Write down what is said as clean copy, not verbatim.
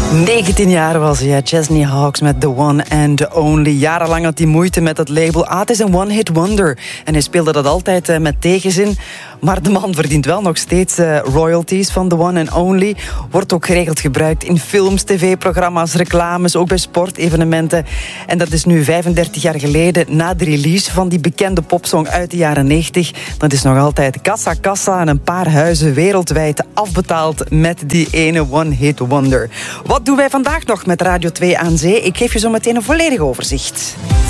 19 jaar was hij, Chesney Hawkes met The One and Only. Jarenlang had hij moeite met het label. Het is een one-hit wonder. En hij speelde dat altijd met tegenzin. Maar de man verdient wel nog steeds royalties van The One and Only. Wordt ook geregeld gebruikt in films, tv-programma's, reclames, ook bij sportevenementen. En dat is nu 35 jaar geleden, na de release van die bekende popsong uit de jaren 90. Dat is nog altijd kassa kassa en een paar huizen wereldwijd afbetaald met die ene one-hit wonder. Wat doen wij vandaag nog met Radio 2 aan Zee? Ik geef je zo meteen een volledig overzicht.